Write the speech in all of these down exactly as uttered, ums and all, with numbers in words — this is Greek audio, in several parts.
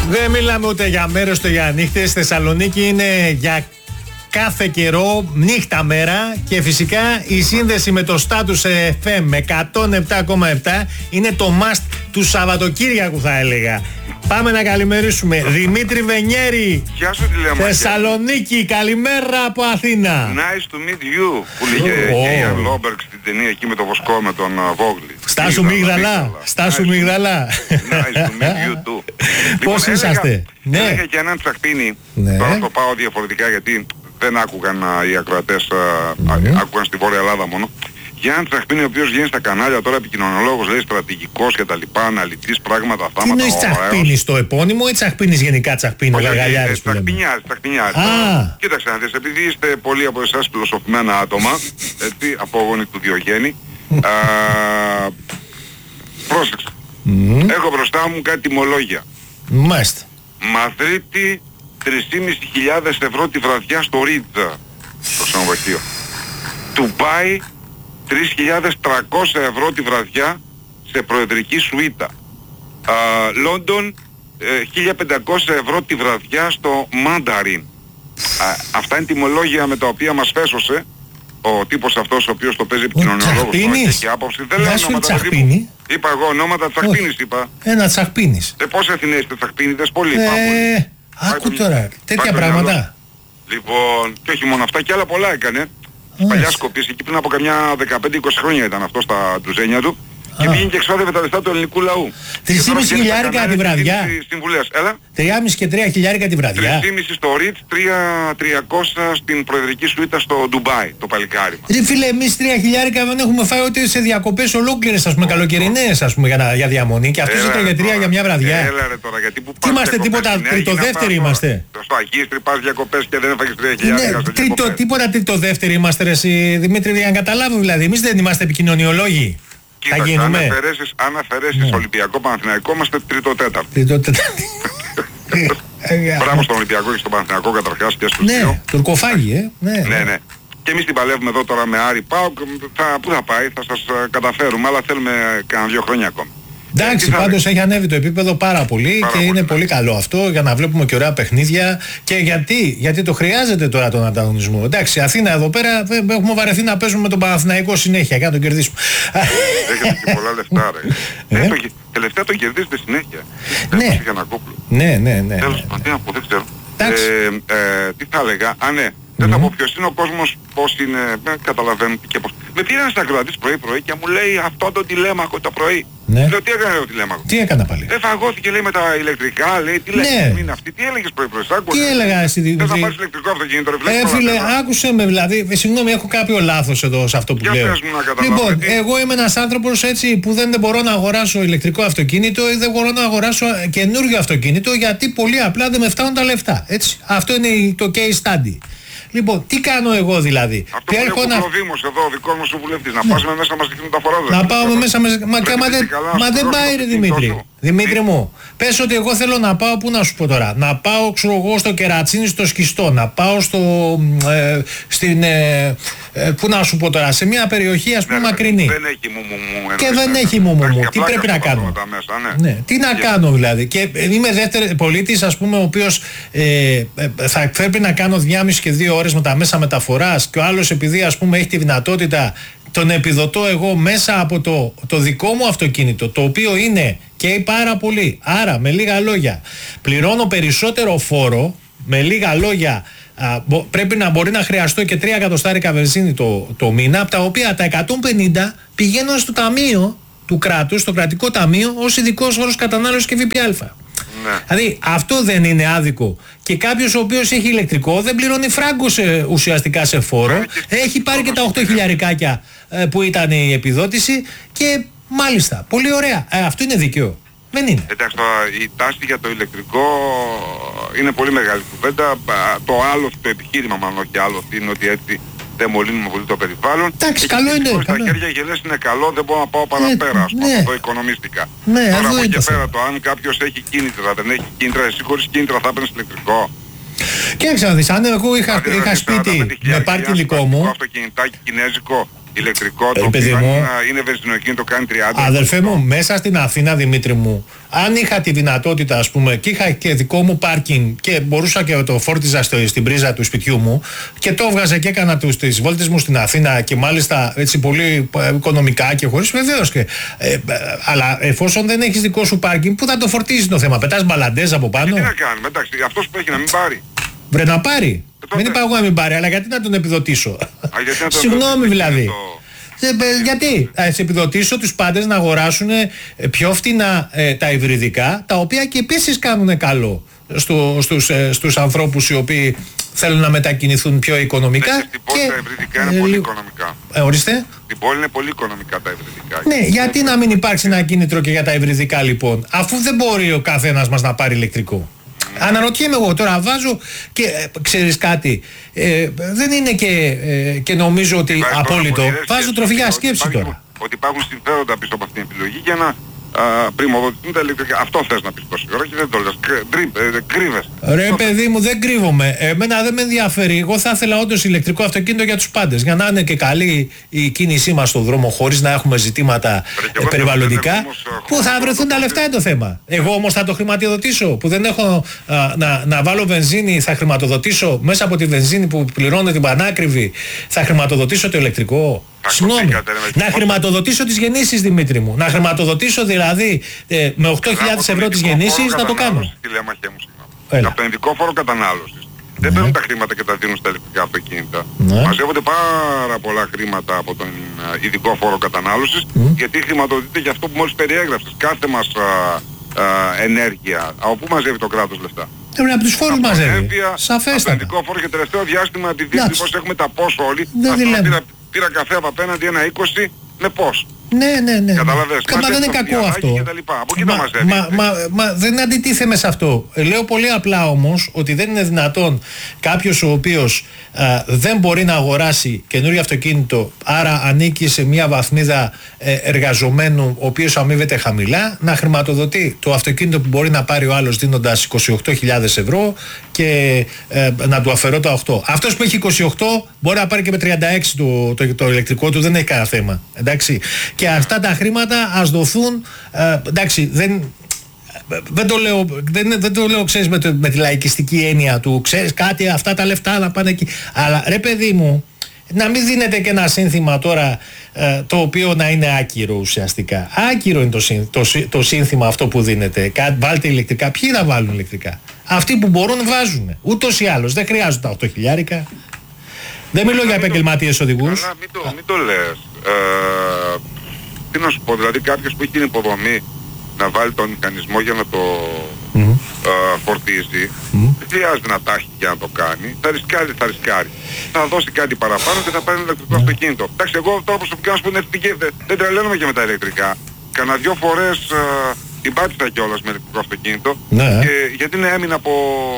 Δεν μιλάμε ούτε για μέρες ούτε για νύχτες. Θεσσαλονίκη είναι για κάθε καιρό, νύχτα μέρα, και φυσικά η σύνδεση με το Status εφ εμ εκατόν επτά κόμμα επτά είναι το must του Σαββατοκύριακου, θα έλεγα. Πάμε να καλημερίσουμε Δημήτρη Βενιέρη. Γεια σου, τηλεομαχία. Θεσσαλονίκη, καλημέρα από Αθήνα. Nice to meet you. Που λέγε και η Ιαν Λόμπεργκ στην ταινία εκεί με το βοσκό με τον Βόγλη. Στάσου Μίγδαλα. Στάσου Μίγδαλα. Nice to meet you too. Πώς είσαστε? Ναι. Έλεγα και έναν τσαχπίνι. Τώρα το πάω διαφορετικά γιατί δεν άκουγαν οι ακροατές, άκουγαν στη Βόρεια Ελλάδα μόνο. Για έναν Τσαχπίνη ο οποίος βγαίνει στα κανάλια τώρα, επικοινωνολόγος, λέει στρατηγικός και τα λοιπά, αναλυτής, πράγματα, θάματα. Τι εννοείς Τσαχπίνης στο επώνυμο ή Τσαχπίνης γενικά? Τσαχπίνη, ο Γαργαλιάρης που λέμε. Τσαχπινιάρης, Τσαχπινιάρης. Κοίταξε να δεις, επειδή είστε πολλοί από εσάς φιλοσοφημένα άτομα, έτσι, απόγονοι του Διογέννη, α, πρόσεξε. Mm. Έχω μπροστά μου κάτι τιμολόγια. Μάλιστα. Μαδρίτη, τρεις χιλιάδες πεντακόσια ευρώ τη βραδιά στο Ρίτζα, το ξενοδοχείο. Ντουμπάι, τρεις χιλιάδες τριακόσια ευρώ τη βραδιά σε προεδρική σουίτα. Λόντον, χίλια πεντακόσια ευρώ τη βραδιά στο Μάνταριν. Αυτά είναι τιμολόγια με τα οποία μας φέσωσε ο τύπος αυτός ο οποίος το παίζει επικοινωνιολόγος. Και άποψη. Δεν λέω ονόματα. Είπα εγώ ονόματα Τσαχπίνης, είπα. Ένα Τσαχπίνης. Ε, πόσοι Αθηναίοι είστε Τσαχπίνηδες? Πολλοί. Ε, άκου τώρα, τέτοια πράγματα. Λοιπόν, και όχι μόνο αυτά, και άλλα πολλά έκανε. Παλιά Σκοπής, εκεί πριν από καμιά δεκαπέντε είκοσι χρόνια ήταν αυτό στα ντουζένια του. Και πήγαινε και εξόδευε τα λεφτά του ελληνικού λαού. τρεις και μισό χιλιάρικα τη βραδιά. τρία και τρία χιλιάρικα τη βραδιά. τρεις και μισό στο Ριτς, τριακόσια στην προεδρική σουίτα στο Ντουμπάι, το παλικάρι. Ρε φίλε, εμείς τρία χιλιάρικα δεν έχουμε φάει ούτε σε διακοπές ολόκληρες, ας πούμε, καλοκαιρινές, ας πούμε, για, για διαμονή. Και αυτός έτρωγε τρία για μια βραδιά. Έλα ρε τώρα, γιατί που τι είμαστε, τίποτα τριτοδεύτεροι είμαστε? Στο Αγίστρι πας διακοπές και δεν έφαγες τρία χιλιάρικα. Ναι, τίποτα τριτοδεύτεροι είμαστε, ρε Δημήτρη, για να καταλάβω δηλαδή. Εμείς δεν είμαστε επικοινωνιολόγοι. Κοίταξε, αν αφαιρέσεις, αν αφαιρέσεις ναι. Ολυμπιακό Παναθηναϊκό, είμαστε τρίτο-τέταρτο. Τρίτο-τέταρτο. Μπράβο στον Ολυμπιακό και στον Παναθηναϊκό καταρχάς και στους ναι, δύο. Ναι, τουρκοφάγι, ε. Ναι, ναι, ναι. Και εμείς την παλεύουμε εδώ τώρα με Άρη ΠΑΟΚ. Πού θα πάει, θα σας καταφέρουμε, αλλά θέλουμε κανένα δύο χρόνια ακόμα. Εντάξει, πάντως έχει ανέβει το επίπεδο πάρα πολύ πάρα και πολύ, είναι ναι. πολύ καλό αυτό για να βλέπουμε και ωραία παιχνίδια. Και γιατί, γιατί το χρειάζεται τώρα τον ανταγωνισμό. Εντάξει, Αθήνα εδώ πέρα έχουμε βαρεθεί να παίζουμε με τον Παναθηναϊκό συνέχεια για να τον κερδίσουμε. Έχετε και πολλά λεφτά, ρε. Ε? Το, τελευταία τον κερδίζετε συνέχεια. Ναι. Ναι, ναι, ναι. Τέλος, τι να πω, δεν ξέρω. Ε, ε, τι θα έλεγα, α ναι. Δεν θα πω ποιος είναι ο κόσμος, πώς είναι, δεν καταλαβαίνω και πώς. Με πήρε ένας ακροατής πρωί-πρωί και μου λέει αυτό το τηλέμαχο το πρωί. Ναι. Λέω τι έκανε το τηλέμαχο? Τι έκανα πάλι? Δεν φαγώθηκε, λέει, με τα ηλεκτρικά, λέει, τι λέει, ναι. είναι αυτή, τι έλεγες πρωί-πρωί? Τι έλεγα εσύ? Δεν θα πάρεις ηλεκτρικό αυτοκίνητο, ρε φίλε. Ε, φίλε, άκουσε με δηλαδή, συγγνώμη, έχω κάποιο λάθος εδώ σε αυτό που για λέω. Πες μου να καταλάβω, λοιπόν, γιατί... εγώ είμαι ένας άνθρωπος έτσι που δεν μπορώ να αγοράσω ηλεκτρικό αυτοκίνητο ή δεν μπορώ να αγοράσω καινούργιο αυτοκίνητο γιατί πολύ απλά δεν με φτάνουν τα λεφτά. Έτσι. Αυτό είναι το case study. Λοιπόν, τι κάνω εγώ δηλαδή? Αυτό που λέει ο Κοκλοδήμος εδώ, ο δικός μας ο βουλευτής, να πας με μέσα μας δείχνουν τα φοράδια. Να πάω με μέσα, με... μα, και, μα, δεν, μα δεν πάει ρε Δημήτρη. Δημήτρη μου, πες ότι εγώ θέλω να πάω, πού να σου πω τώρα, να πάω ξέρω εγώ στο Κερατσίνι στο Σκιστό, να πάω στο, ε, στην, ε, ε, πού να σου πω τώρα, σε μια περιοχή ας πούμε μακρινή. Δεν έχει μου μου μου. Και δεν έχει μου μου μου. Τι πρέπει να κάνω? Ναι, τι να κάνω δηλαδή? Και είμαι δεύτερη πολίτης ας πούμε ο οποίος ε, θα πρέπει να κάνω δυόμισι και δύο ώρες με τα μέσα μεταφοράς και ο άλλος επειδή ας πούμε έχει τη δυνατότητα τον επιδοτώ εγώ μέσα από το, το δικό μου αυτοκίνητο, το οποίο είναι και πάρα πολύ. Άρα με λίγα λόγια πληρώνω περισσότερο φόρο, με λίγα λόγια α, μπο, πρέπει να μπορεί να χρειαστώ και τρία εκατοστάρικα βενζίνη το, το μήνα, από τα οποία τα εκατόν πενήντα πηγαίνουν στο ταμείο του κράτους, στο κρατικό ταμείο, ως ειδικός όρος κατανάλωσης και ΦΠΑ. Ναι. Δηλαδή αυτό δεν είναι άδικο? Και κάποιος ο οποίος έχει ηλεκτρικό δεν πληρώνει φράγκο σε, ουσιαστικά σε φόρο, έχει πάρει και τα οκτώ χιλιαρικάκια ε, που ήταν η επιδότηση και μάλιστα, πολύ ωραία, ε, αυτό είναι δίκαιο? Δεν είναι. Εντάξει, η τάση για το ηλεκτρικό είναι πολύ μεγάλη κουβέντα. Το άλλο, το επιχείρημα μάλλον όχι άλλο, είναι ότι έτσι δεν μολύνουμε πολύ το περιβάλλον. Εντάξει, καλό είναι. Στα χέρια γελές είναι καλό, δεν μπορώ να πάω παραπέρα, ας πούμε, ναι. αυτό οικονομίστηκα. Ναι, τώρα από εκεί πέρα πέρα το αν κάποιος έχει κίνητρα, δεν έχει κίνητρα, εσύ χωρίς κίνητρα θα έπαιρνες ηλεκτρικό. Και να δεις, αν εγώ είχα, είχα σπίτι με πάρκι δικό μου. Αυτοκινητάκι κινέζικο, ηλεκτρικό, το οποίο είναι βενζινοκίνητο, κάνει τριάντα. Αδελφέ μου, μέσα στην Αθήνα, Δημήτρη μου, αν είχα τη δυνατότητα, ας πούμε, και είχα και δικό μου πάρκινγκ και μπορούσα και το φόρτιζα στο, στην πρίζα του σπιτιού μου και το έβγαζα και έκανα τους, τις βόλτες μου στην Αθήνα και μάλιστα έτσι πολύ οικονομικά και χωρίς, βεβαίως και. Ε, ε, αλλά εφόσον δεν έχεις δικό σου πάρκινγκ, πού θα το φορτίζεις το θέμα, πετάς μπαλαντές από πάνω. Και τι να κάνουμε, εντάξει, αυτός που έχει να μην πάρει. Βρε να πάρει. Δεν είπα εγώ να μην πάρει, αλλά γιατί να τον επιδοτήσω. Α, γιατί να τον Συγγνώμη δηλαδή. Το... Ε, γιατί θα σε επιδοτήσω τους πάντες να αγοράσουν πιο φτηνά ε, τα υβριδικά, τα οποία και επίσης κάνουν καλό στο, στους, ε, στους ανθρώπους οι οποίοι θέλουν να μετακινηθούν πιο οικονομικά. Ναι, στην πόλη και, τα υβριδικά είναι ε, πολύ οικονομικά. Ε, ορίστε. Στην πόλη είναι πολύ οικονομικά τα υβριδικά. Ναι, γιατί να μην υπάρξει ένα κίνητρο και για τα υβριδικά λοιπόν, αφού δεν μπορεί ο καθένας μας να πάρει ηλεκτρικό. Αναρωτιέμαι εγώ τώρα, βάζω και ε, ξέρεις κάτι, ε, δεν είναι και, ε, και νομίζω ότι υπάρχει απόλυτο, βάζω τροφιά σκέψη τώρα. Ότι υπάρχουν συμφέροντα πίσω από αυτήν την επιλογή για να πρημοδοτηθούν τα ηλεκτρικά. Αυτό θες να πεις τόση ώρα και δεν το λες, κρύβες. Ρε παιδί μου, δεν κρύβομαι, εμένα δεν με ενδιαφέρει, εγώ θα ήθελα όντως ηλεκτρικό αυτοκίνητο για τους πάντες, για να είναι και καλή η κίνησή μας στον δρόμο χωρίς να έχουμε ζητήματα ε, περιβαλλοντικά, που θα βρεθούν τα λεφτά είναι το θέμα. Εγώ όμως θα το χρηματοδοτήσω, που δεν έχω α, να, να βάλω βενζίνη, θα χρηματοδοτήσω μέσα από τη βενζίνη που πληρώνω την πανάκριβη, θα χρηματοδοτήσω το ηλεκτρικό. Συγγνώμη, να χρηματοδοτήσω τις γεννήσεις, Δημήτρη μου. Να χρηματοδοτήσω δηλαδή ε, με οκτώ χιλιάδες ευρώ τις γεννήσεις, να το κάνω. Από τον ειδικό φόρο κατανάλωσης. Δεν παίρνουν τα χρήματα και τα δίνουν στα ηλεκτρικά αυτοκίνητα. Μαζεύονται πάρα πολλά χρήματα από τον ειδικό φόρο κατανάλωσης, γιατί χρηματοδοτείται για αυτό που μόλις περιέγραψες. Κάθε μας ενέργεια. Από πού μαζεύει το κράτος λεφτά? Από τους φόρους μαζεύει. Σαφέστατα. Από τον ειδικό φόρο και τελευταίο διάστημα, επειδή δυστυχώς έχουμε τα πόσο όλοι. Πήρα καφέ από απέναντι ένα είκοσι με πώς. Ναι, ναι, ναι. Καταλαβαίνεις. Μα δεν είναι κακό αυτό. Από εκεί το μαζεύει. Μα, μα, μα δεν αντιτίθεμαι σε αυτό. Λέω πολύ απλά όμως ότι δεν είναι δυνατόν κάποιος ο οποίος α, δεν μπορεί να αγοράσει καινούριο αυτοκίνητο, άρα ανήκει σε μια βαθμίδα ε, εργαζομένου ο οποίος αμείβεται χαμηλά, να χρηματοδοτεί το αυτοκίνητο που μπορεί να πάρει ο άλλος δίνοντας είκοσι οκτώ χιλιάδες ευρώ και ε, να του αφαιρώ τα οκτώ. Αυτός που έχει είκοσι οκτώ μπορεί να πάρει και με τριάντα έξι το, το, το ηλεκτρικό του, δεν έχει κανένα θέμα. Εντάξει. Και αυτά τα χρήματα ας δοθούν, ε, εντάξει, δεν, δεν το λέω, δεν, δεν το λέω ξέρεις, με, το, με τη λαϊκιστική έννοια του, ξέρεις κάτι, αυτά τα λεφτά να πάνε εκεί. Αλλά ρε παιδί μου, να μην δίνετε και ένα σύνθημα τώρα ε, το οποίο να είναι άκυρο ουσιαστικά. Άκυρο είναι το, συν, το, το σύνθημα αυτό που δίνετε. Βάλτε ηλεκτρικά. Ποιοι θα βάλουν ηλεκτρικά? Αυτοί που μπορούν βάζουν. Ούτως ή άλλως δεν χρειάζονται τα οκτώ χιλιάρικα. Δεν μιλώ για επαγγελματίες οδηγούς. Καλά, μην το, μην το λες. Ε, τι να σου πω, δηλαδή κάποιος που έχει την υποδομή να βάλει τον μηχανισμό για να το mm. ε, φορτίζει, mm. δεν χρειάζεται να τα έχει για να το κάνει. Θα ρισκάρει, θα ρισκάρει. Θα δώσει κάτι παραπάνω και θα πάρει ένα ηλεκτρικό mm. αυτοκίνητο. Εντάξει, εγώ τώρα προσωπικά να σου πω είναι ευτυχή, δεν, δεν τρελαίνομαι και με τα ηλεκτρικά. Κάνα δυο φορές ε, την πάτησα κιόλας με ηλεκτρικό αυτοκίνητο. Ναι. Και, γιατί είναι έμεινα από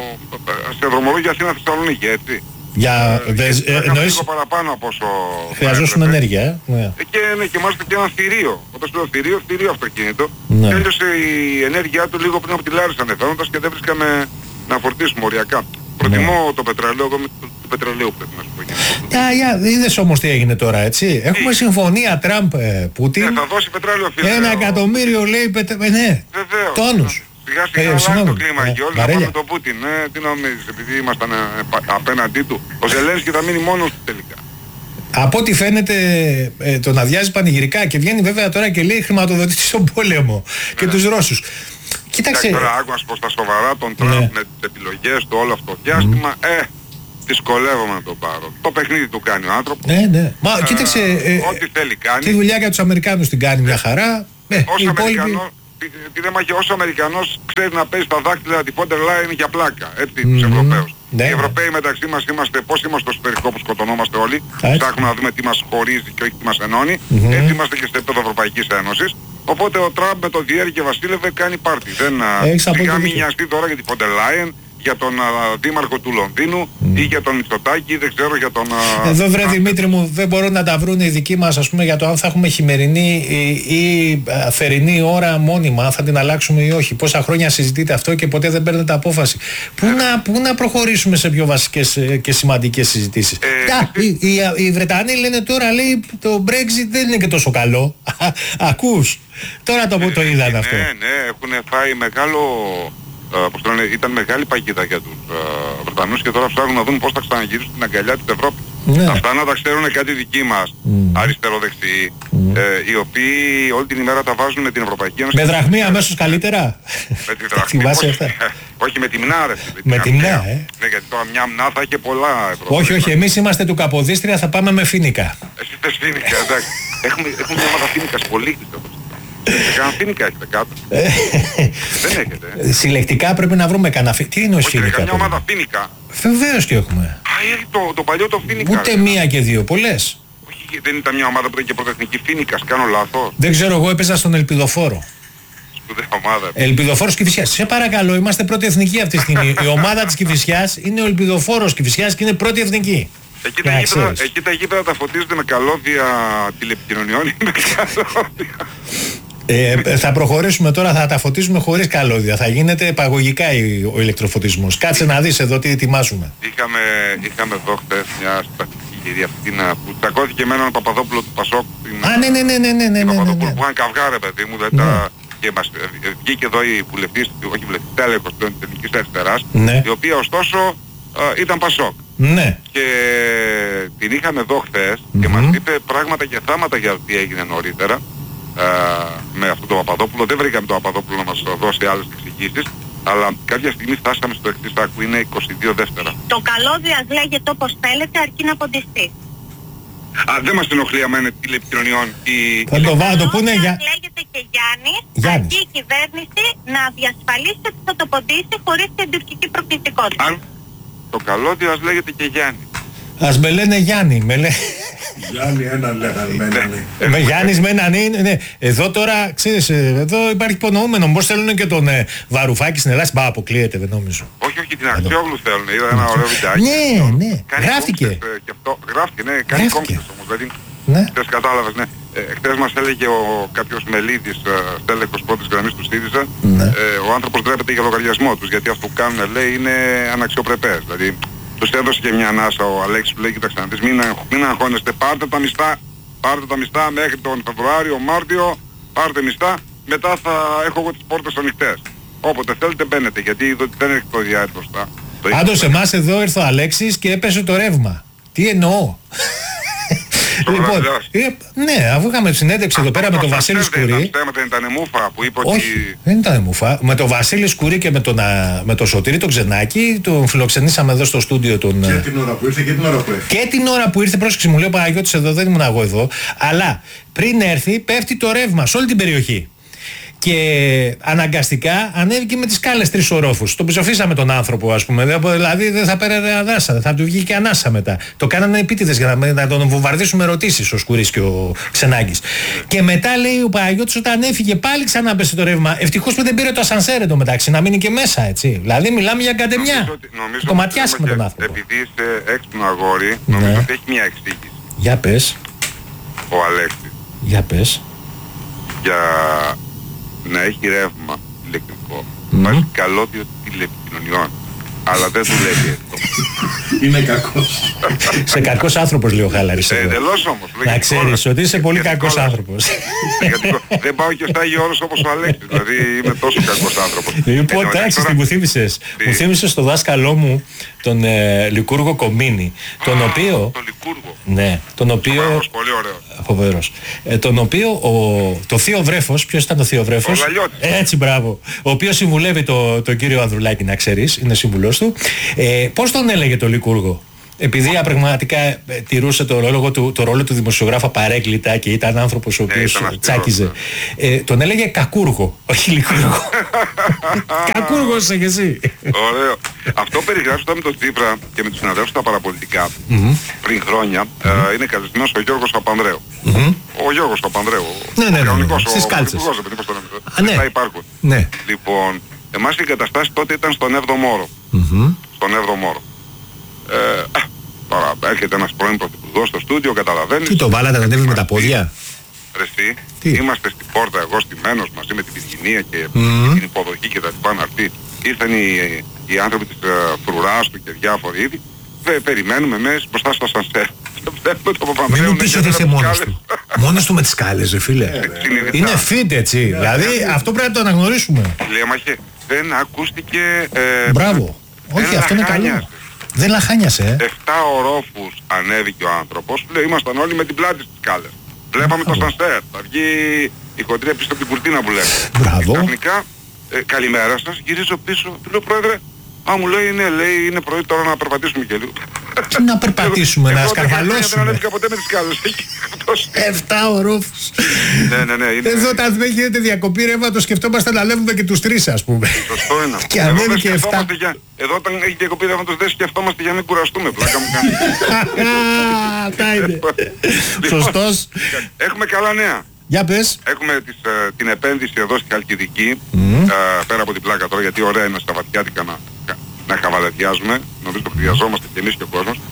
σε δρομολόγια Αθήνα Θεσσαλονίκη, έτσι. Για ε, δες, ε, εννοείς λίγο παραπάνω από όσο χρειαζόσουν ενέργεια, ε? Ναι. Και, ναι, και μάλιστα και ένα θηρίο. Όταν σου λέω θηρίο, θηρίο αυτοκίνητο. Ναι. Και έλειωσε η ενέργειά του λίγο πριν από τη Λάρισα ανεβαίνοντας και δεν βρίσκαμε να φορτίσουμε οριακά. Προτιμώ ναι. το πετρελαίο, εγώ με το, το πετρελαίο πρέπει να σου πω. Για, για, είδες όμως τι έγινε τώρα, έτσι. Έχουμε συμφωνία Τραμπ-Πούτιν. Ναι, θα δώσει πετρέλαιο, φίλε. Ένα εκατομμύριο λέει πετρε... ναι, τόνους. Σιγά σιγά αλλάζει το κλίμα και όλοι να πάμε τον Πούτιν. Ε, τι νομίζεις, επειδή ήμασταν απέναντί του. Ο Ζελένσκι θα μείνει μόνος του τελικά. Από ό,τι φαίνεται ε, τον αδειάζει πανηγυρικά και βγαίνει βέβαια τώρα και λέει χρηματοδοτήσει στον πόλεμο ναι. και τους Ρώσους. Κοίταξε. Τώρα άκουας πως τα σοβαρά τον Τραμπ ναι. με τις επιλογές του όλο αυτό το διάστημα, mm. ε, δυσκολεύομαι να τον πάρω. Το παιχνίδι του κάνει ο άνθρωπος. Ναι, ναι. Μα ε, κοίταξε. Ε, ό,τι θέλει κάνει. Τη δουλειά για τους Αμερικάνους την κάνει μια χαρά. Ε, ως Αμερικανός. Τι δεν μάχε, όσο Αμερικανός ξέρει να παίζει τα δάχτυλα τη Φόντερ Λάιν για πλάκα, έτσι, mm-hmm. τους Ευρωπαίους. Ναι. Οι Ευρωπαίοι μεταξύ μας είμαστε, πώς είμαστε στο εσωτερικό που σκοτωνόμαστε όλοι, ψάχνουμε να δούμε τι μας χωρίζει και όχι τι μας ενώνει, mm-hmm. έτσι είμαστε και στο επίπεδο Ευρωπαϊκής Ένωσης. Οπότε ο Τραμπ με το Διέρη και Βασίλευε κάνει πάρτι. Δεν σιγά μην νοιαστεί τώρα για τη Φόντερ Λάιν, για τον α, δήμαρχο του Λονδίνου mm. ή για τον Μητσοτάκη, δεν ξέρω για τον... Α, Εδώ βρε Δημήτρη μου, δεν μπορούν να τα βρουν οι δικοί μας, ας πούμε, για το αν θα έχουμε χειμερινή ή, ή θερινή ώρα μόνιμα, αν θα την αλλάξουμε ή όχι. Πόσα χρόνια συζητείτε αυτό και ποτέ δεν παίρνετε απόφαση. Πού, ε. να, πού να προχωρήσουμε σε πιο βασικές και σημαντικές συζητήσεις. Ε, Α, ε, οι, οι, οι Βρετανοί λένε τώρα, λέει, το Brexit δεν είναι και τόσο καλό. Ακούς. Τώρα το, ε, το είδαν ναι, αυτό. Ναι, ναι, έχουν φάει μεγάλο... Uh, λένε, ήταν μεγάλη παγίδα για τους uh, Βρετανούς και τώρα ψάχνουν να δουν πώς θα ξαναγυρίσουν την αγκαλιά της Ευρώπης. Ναι. Αυτά να τα ξέρουν κάτι δικοί μας, mm. αριστεροδεξιοί, mm. ε, οι οποίοι όλη την ημέρα τα βάζουν με την Ευρωπαϊκή Ένωση. Με δραχμή αμέσως καλύτερα. Με τη δραχμή, όχι, όχι με τη μνά ρε. Με τη μνά, ε. Ναι, γιατί τώρα μια μνά θα έχει πολλά Ευρωπαϊκά. Όχι, όχι, εμείς είμαστε του Καποδίστρια, θα πάμε με φίνικα. Εσείς είστε φίνικα, εντάξει. Έχουμε, έχουμε μια ομάδα φίνικας πολύ. Κανένα φίνικα έχετε κάτω. Δεν έχετε. Συλλεκτικά πρέπει να βρούμε κανένα φίνικα. Τι είναι ο φίνικα? Όχι, μια ομάδα φίνικα. Βεβαίως και έχουμε. Α, το, το παλιό το φίνικα. Ούτε μία και δύο, πολλές. Όχι, δεν ήταν μια ομάδα που ήταν και πρωτεθνική φίνικας, κάνω λάθος. Δεν ξέρω, εγώ έπαιζα στον Ελπιδοφόρο. Σπουδαία ομάδα. Ελπιδοφόρος Κηφισιάς. Σε παρακαλώ, είμαστε πρώτη εθνική αυτή τη στιγμή. Η ομάδα της Κηφισιάς είναι ο Ελπιδοφόρος Κηφισιάς και είναι πρώτη εθνική. Εκεί τα, γήπεδα, εκεί τα γήπεδα τα φωτίζονται με καλώδια τηλεπικοινωνιών ή με καλώδια. Ε, θα προχωρήσουμε τώρα, θα τα φωτίζουμε χωρίς καλώδια. Θα γίνεται επαγωγικά ο ηλεκτροφωτισμός. Κάτσε να δεις εδώ τι ετοιμάζουμε. Είχαμε, είχαμε εδώ χτες μια στατική κυρία Αυτίνα που τσακώθηκε με έναν Παπαδόπουλο του Πασόκ. Α, ναι, ναι, ναι, ναι, ναι, ναι, ναι, Παπαδόπουλο ναι, ναι. που είχαν καυγά, ρε παιδί μου, δεν ναι. τα... Και μας βγήκε εδώ η βουλευτής, όχι βουλευτής, τέλεχος της Εθνικής Αριστεράς, ναι. η οποία ωστόσο α, ήταν Πασόκ. Ναι. Και την είχαμε εδώ χθες mm-hmm. και μας είπε πράγματα και θάματα για τι έγινε νωρίτερα. Uh, με αυτό το Παπαδόπουλο. Δεν βρήκαμε το Παπαδόπουλο να μας δώσει άλλες εξηγήσεις, αλλά κάποια στιγμή φτάσαμε στο εξής άκου, είναι είκοσι δύο δεύτερα. Το καλώδια λέγεται όπως θέλετε αρκεί να ποντιστεί. Α, δεν μας ενοχλεί αμένα τηλεπικοινωνιών. Η... Θα το βάλω, το πούνε για... λέγεται και Γιάννης, αρκεί η κυβέρνηση να διασφαλίσει ότι θα το ποντίσει χωρίς την τουρκική προκλητικότητα. Αν το καλώδιο ας λέγεται και Γιάννη. Ας με λένε Γιάννη, με λένε... Γιάννη έναν λέγανε με έναν ναι. Με Γιάννης με έναν ναι. Εδώ τώρα, ξέρεις, εδώ υπάρχει υπονοούμενο. Πώς θέλουν και τον ε, Βαρουφάκη στην Ελλάδα. Μπα, αποκλείεται, δεν νομίζω. Όχι, όχι, την Αξιόγλου θέλουν. Είδα ένα ωραίο βιντεάκι. Ναι, ναι, γράφτηκε. Και αυτό, γράφτηκε, ναι, κάνει κόμψες όμως. Δηλαδή, ναι. Χτες κατάλαβες, ναι. Ε, χτες μας έλεγε ο κάποιος μελίτης, ε, στέλεχος πρώτης γραμμής του ΣΥΡΙΖΑ, ναι. ε, ο άνθρωπος ντρέπεται για λογαριασμό τους, γιατί αυτό που κάνουν, λέει, είναι αναξιοπρεπές. Δηλαδή, τους έδωσε και μια ανάσα ο Αλέξης που λέει, κοίταξε να δεις, μην, μην αγχώνεστε, πάρτε τα μισθά, πάρτε τα μισθά μέχρι τον Φεβρουάριο, Μάρτιο, πάρτε μισθά, μετά θα έχω εγώ τις πόρτες ανοιχτές. Όποτε θέλετε μπαίνετε, γιατί δεν έχει το διάρκεια μπροστά. Πάντως εμάς εδώ ήρθε ο Αλέξης και έπεσε το ρεύμα. Τι εννοώ? Λοιπόν, ε, ναι, αφού είχαμε συνέντευξη εδώ πέρα με τον Βασίλη Σκουρί. Δεν ήταν μούφα που είπε ότι... Όχι, δεν ήταν μούφα. Με τον Βασίλη Σκουρί και με τον, με τον Σωτήρη τον Ξενάκη, τον φιλοξενήσαμε εδώ στο στούντιο τον... Και την ώρα που ήρθε και την ώρα που ήρθε. Και την ώρα που ήρθε, πρόσεξε, μου λέει ο Παναγιώτης εδώ, δεν ήμουν εγώ εδώ. Αλλά πριν έρθει πέφτει το ρεύμα σε όλη την περιοχή. Και αναγκαστικά ανέβηκε με τις σκάλες τρεις ορόφους. Τον ψοφήσαμε τον άνθρωπο, ας πούμε. Δηλαδή δεν θα πέρανε ανάσα, θα του βγει και ανάσα μετά. Το κάνανε επίτηδες για να, να τον βομβαρδίσουμε ερωτήσεις ο Σκουρής και ο Ξενάκης. Και μετά λέει ο Παναγιώτης όταν έφυγε πάλι ξανά πέσε το ρεύμα. Ευτυχώς που δεν πήρε το ασανσέρ εντωμεταξύ να μείνει και μέσα, έτσι. Δηλαδή μιλάμε για κατεμιά. Νομίζω ότι, νομίζω το ματιάσαμε τον άνθρωπο. Επειδή είσαι έξυπνο αγόρι, νομίζω ναι. ότι έχει μια εξήγηση. Για πες. Ο Αλέξης. Για πες. Για να έχει ρεύμα ηλεκτρικό, mm. βάζει καλώδιο τηλεπικοινωνιών. Αλλά δεν δουλεύει αυτό. Είναι κακός. Σε κακός άνθρωπος λέει ο Χάλαρης. Ε, εντελώς όμως. Να ξέρεις ότι είσαι πολύ κακός άνθρωπος. Δεν πάω και στα Άγιο Όρος όπως ο Αλέξης. Δηλαδή είμαι τόσο κακός άνθρωπος. Λοιπόν, εντάξει, τι μου θύμισες. Μου θύμισες το δάσκαλό μου, τον Λικούργο Κομίνη. Τον οποίο... Τον Λικούργο. Ναι, τον οποίο... Πολύ ωραίο. Φοβερός. Τον οποίο το θείο βρέφος, ποιος ήταν το θείο βρέφος? Ο Γαλιώτης. Έτσι, μπράβο. Ο οποίος συμβουλεύει τον κύριο Ανδρουλάκη, να ξέρεις, είναι σύμβουλος του. Ε, πώς τον έλεγε το Λικούργο? Επειδή πραγματικά ε, τηρούσε το ρόλο, του, το ρόλο του δημοσιογράφα παρέγκλητα και ήταν άνθρωπος ο οποίος ναι, τσάκιζε. Ε, τον έλεγε Κακούργο, όχι Λικούργο. Κακούργο είσαι και εσύ. Ωραίο. Αυτό περιγράφει τώρα με τον Τσίπρα και με τους συναδέλφους στα παραπολιτικά mm-hmm. πριν χρόνια. Mm-hmm. ε, είναι καλεσμένος ο Γιώργος Παπανδρέου. Mm-hmm. Ο Γιώργος Παπανδρέου. Ναι, ναι, ναι, ναι, ναι. Ο, Στις κάλτσες. ναι. Υπάρχουν. Ναι. Λοιπόν, Εμάς οι εγκαταστάσεις τότε ήταν στον έβδομο όρο. Mm-hmm. Στον έβδομο όρο. Ε, τώρα έρχεται ένας πρώην πρωθυπουργός στο στούντιο, καταλαβαίνεις. Τι το βάλατε να ανέβει με τα πόδια? Ρε εσύ, είμαστε στην πόρτα, εγώ στημένος μαζί με την Πυργινία και mm-hmm. την υποδοχή και τα λοιπά να έρθει. Ήρθαν οι, οι άνθρωποι της uh, φρουράς του και διάφοροι είδη. Πε, περιμένουμε εμείς μπροστά στο σανσέρ. Μην μου πεις ότι είσαι μόνος του. Μόνος του με τις σκάλες, ρε φίλε. Είναι fit έτσι. Δηλαδή αυτό πρέπει να το αναγνωρίσουμε. Λέμαχε, δεν ακούστηκε... Μπράβο. Όχι, αυτό είναι καλό. Δεν λαχάνιασε, ε. Εφτά ορόφους ανέβηκε ο άνθρωπος. Λέει, ήμασταν όλοι με την πλάτη στις σκάλες. Βλέπαμε το σανσέρ. Θα βγει η χοντρία πίσω από την κουρτίνα που λέμε. Μπράβο. Ξαφνικά, καλημέρα σας, γυρίζω πίσω. Του λέω, πρόεδρε, α, μου λέει, ναι, λέει, είναι πρωί τώρα να περπατήσουμε και λίγο. Τι να περπατήσουμε, να σκαρβαλώσουμε. Δεν ανέβηκα ποτέ με τις σκάλες. Εφτά ορόφους. Ναι, ναι, ναι. Εδώ όταν δεν γίνεται διακοπή ρεύματος σκεφτόμαστε να ανέβουμε και τους τρεις, ας πούμε. Σωστό είναι. Και ανέβει και εφτά. Εδώ όταν έχει διακοπή ρεύματος δεν σκεφτόμαστε για να μην κουραστούμε. Πλάκα μου κάνει. Αυτά είναι. Σωστός. Έχουμε καλά νέα. Για πες. Έχουμε τις, ε, την επένδυση εδώ στη Χαλκιδική, mm. ε, πέρα από την πλάκα τώρα, γιατί ωραία είναι στα βατιάτικα να, να χαβαλαδιάζουμε, νομίζω το χρειαζόμαστε και εμείς και ο κόσμος.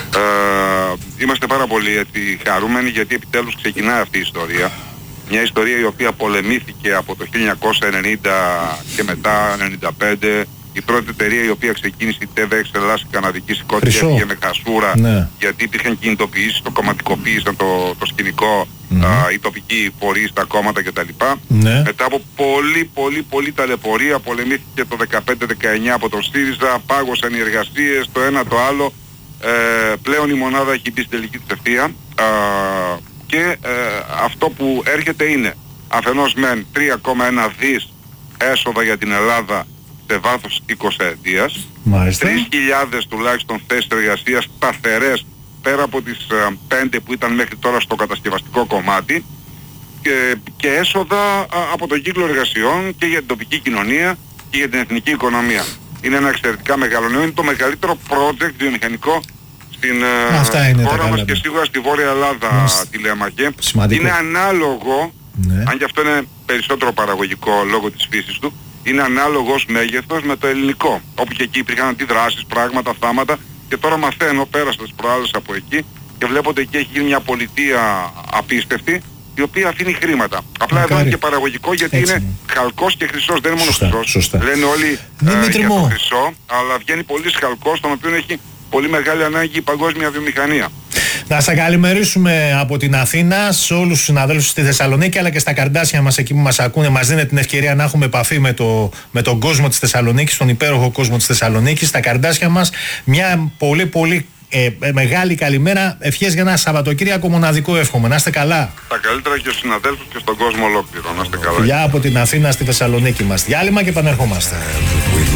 Ε, είμαστε πάρα πολύ έτσι, χαρούμενοι γιατί επιτέλους ξεκινάει αυτή η ιστορία. Μια ιστορία η οποία πολεμήθηκε από το χίλια εννιακόσια ενενήντα και μετά ενενήντα πέντε. Η πρώτη εταιρεία η οποία ξεκίνησε η T V X Ελλάς, η καναδική σηκώτη, έφυγε με χασούρα, ναι. γιατί υπήρχαν κινητοποιήσεις, το κομματικοποίησαν το, το σκηνικό, mm. α, οι τοπικοί φορείς, τα κόμματα κτλ. Ναι. Μετά από πολύ πολύ πολύ ταλαιπωρία πολεμήθηκε το δεκαπέντε δεκαεννιά από τον ΣΥΡΙΖΑ, πάγωσαν οι εργασίες, το ένα το άλλο. Ε, πλέον η μονάδα έχει μπει στην τελική της ευθεία α, και ε, αυτό που έρχεται είναι αφενός μεν τρία κόμμα ένα δις έσοδα για την Ελλάδα σε βάθος εικοσαετίας, τρεις χιλιάδες τουλάχιστον θέσεις εργασίας σταθερές πέρα από τις uh, πέντε που ήταν μέχρι τώρα στο κατασκευαστικό κομμάτι και, και έσοδα uh, από τον κύκλο εργασιών και για την τοπική κοινωνία και για την εθνική οικονομία. Είναι ένα εξαιρετικά μεγάλο νέο, είναι το μεγαλύτερο project βιομηχανικό στην uh, χώρα μας και σίγουρα στη Βόρεια Ελλάδα, τη Λέμαχε. Είναι ανάλογο, ναι. αν και αυτό είναι περισσότερο παραγωγικό λόγω της φύσης του, είναι ανάλογος μέγεθος με το ελληνικό. Όπου και εκεί υπήρχαν αντιδράσεις, πράγματα, θάματα και τώρα μαθαίνω, πέρασα τις προάλλες από εκεί και βλέπω ότι εκεί έχει γίνει μια πολιτεία απίστευτη η οποία αφήνει χρήματα. Απλά Μακάρι. Εδώ είναι και παραγωγικό γιατί έτσι είναι χαλκός και χρυσός, δεν είναι μόνο σωστά, χρυσός. Σωστά. Λένε όλοι ε, για το χρυσό, αλλά βγαίνει πολύ χαλκός, τον οποίο έχει πολύ μεγάλη ανάγκη η παγκόσμια βιομηχανία. Να σας καλημερίσουμε από την Αθήνα σε όλους τους συναδέλφους στη Θεσσαλονίκη αλλά και στα καρδάσια μας εκεί που μας ακούνε. Μας δίνει την ευκαιρία να έχουμε επαφή με, το, με τον κόσμο της Θεσσαλονίκης, τον υπέροχο κόσμο της Θεσσαλονίκης. Στα καρδάσια μας μια πολύ πολύ ε, ε, μεγάλη καλημέρα. Ευχές για ένα Σαββατοκύριακο μοναδικό εύχομαι. Να είστε καλά. Τα καλύτερα και στους συναδέλφους και στον κόσμο ολόκληρο. Να είστε καλά. Γεια από την Αθήνα στη Θεσσαλονίκη μας. Διάλειμμα και επανερχόμαστε.